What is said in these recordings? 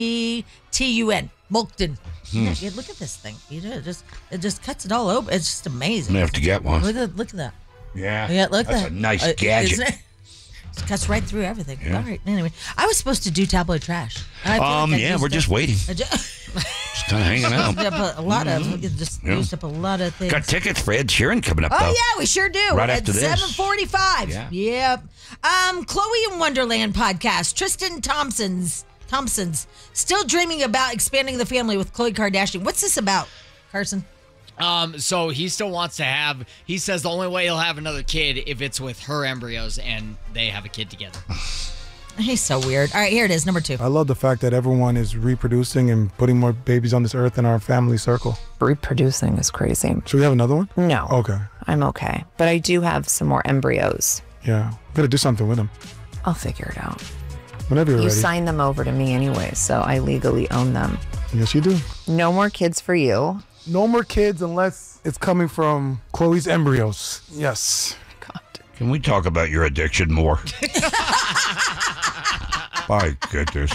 Mulktun. Yeah, look at this thing. It just cuts it all open. It's just amazing. I have to get one. Look at that. Yeah. Look at that. That's a nice gadget. Isn't it? It cuts right through everything. Yeah. All right. Anyway, I was supposed to do tabloid trash. And I feel like we're just waiting. Just kind of hanging out. a lot of used up a lot of things. Got tickets for Ed Sheeran coming up. Oh though. yeah, we sure do. Right at after this. 7:45. Yeah. Yep. Chloe in Wonderland podcast. Tristan Thompson's still dreaming about expanding the family with Khloe Kardashian. What's this about, Carson? So he still wants to have, he says the only way he'll have another kid if it's with her embryos and they have a kid together. He's so weird. All right, here it is, number 2. I love the fact that everyone is reproducing and putting more babies on this earth in our family circle. Reproducing is crazy. Should we have another one? No. Okay. I'm okay. But I do have some more embryos. Yeah. We gotta do something with them. I'll figure it out. Whenever you're You ready. signed them over to me anyway, so I legally own them. Yes, you do. No more kids for you. No more kids unless it's coming from Chloe's embryos. Yes. God. Can we talk about your addiction more? My goodness.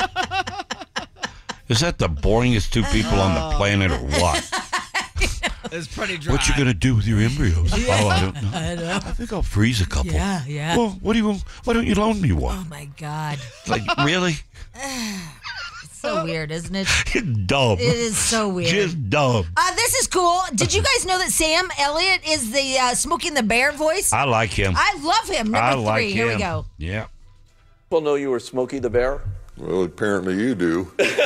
Is that the boringest two people on the planet or what? It's pretty dry. What you gonna do with your embryos? Yeah. Oh, I don't know. I know. I think I'll freeze a couple. Yeah. Well, why don't you loan me one? Oh my God. Like, really? It's so weird, isn't it? You're dumb. It is so weird. Just dumb. This is cool. Did you guys know that Sam Elliott is the Smoking the Bear voice? I like him. I love him. Number 3. Here we go. Yeah. People know you were Smokey the Bear? Well, apparently you do.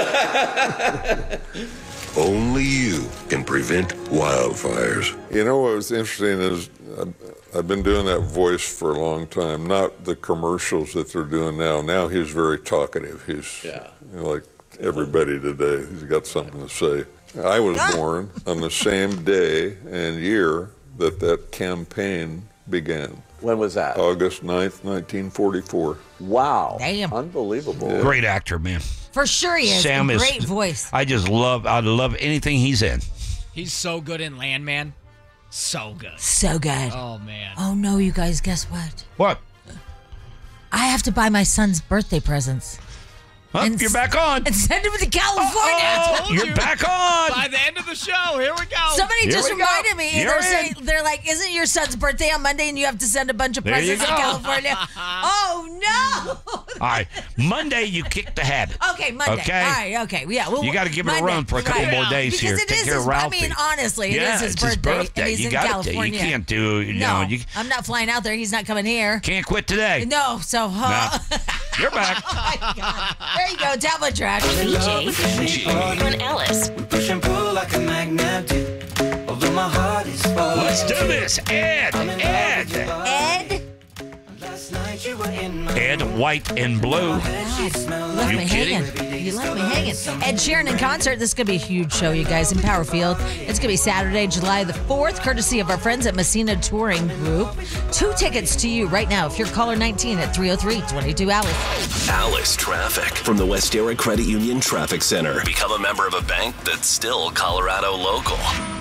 Only you can prevent wildfires. You know what was interesting is I've been doing that voice for a long time, not the commercials that they're doing now. Now he's very talkative. He's like everybody today. He's got something to say. I was born on the same day and year that campaign began. When was that? August 9th, 1944. Wow. Damn. Unbelievable. Yeah. Great actor, man. For sure he is. Sam is Great voice. I love anything he's in. He's so good in Landman. So good. So good. Oh, man. Oh, no, you guys, guess what? What? I have to buy my son's birthday presents. And you're back on. And send him to California. You're back on. By the end of the show, here we go. Somebody Here just we go. reminded me. You're They're like, isn't your son's birthday on Monday and you have to send a bunch of There you presents to go. California? Oh, no. All right. Monday, you kick the habit. Okay, Monday. Okay. All right, okay. Yeah, well, You got to give it Monday. a run for a couple Right. more days Because here. it Take is care of his, I Ralphie. mean, honestly, it Yeah, is his it's his birthday. And he's You in got to. California. You can't do, No, you I'm not flying out there. He's not coming here. can't quit today. No, so You're back. oh my God. There you go, tablet trash. BJ, and Ellis. We push and pull like a magnet do. Although my heart is falling. Let's do this. Ed. Ed. Last night you were in my Ed, white and blue. Left You me kidding? hanging. You left me hanging. Ed Sheeran in concert. This is going to be a huge show, you guys, in Powerfield. It's going to be Saturday, July the 4th, courtesy of our friends at Messina Touring Group. 2 tickets to you right now if you're caller 19 at 303-22-ALICE. Alice Traffic from the Westera Credit Union Traffic Center. Become a member of a bank that's still Colorado local.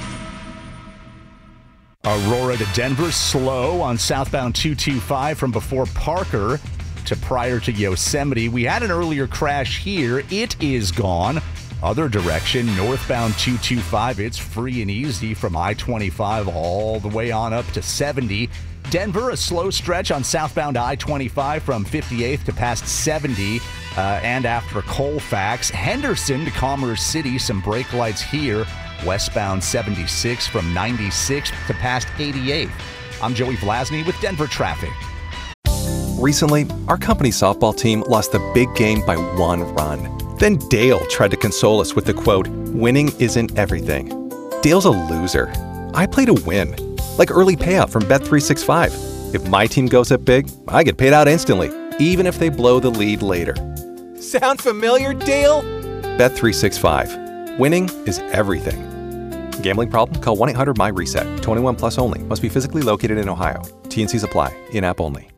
Aurora to Denver, slow on southbound 225 from before Parker to prior to Yosemite. We had an earlier crash here. It is gone. Other direction, northbound 225, it's free and easy from I-25 all the way on up to 70. Denver, a slow stretch on southbound I-25 from 58th to past 70 and after Colfax. Henderson to Commerce City, some brake lights here. Westbound 76 from 96th to past 88th. I'm Joey Vlasny with Denver Traffic. Recently, our company softball team lost the big game by 1 run. Then Dale tried to console us with the quote, "Winning isn't everything." Dale's a loser. I play to win. Like early payout from Bet365. If my team goes up big, I get paid out instantly, even if they blow the lead later. Sound familiar, Dale? Bet365. Winning is everything. Gambling problem? Call 1-800-MY-RESET. 21 plus only. Must be physically located in Ohio. T&Cs apply. In-app only.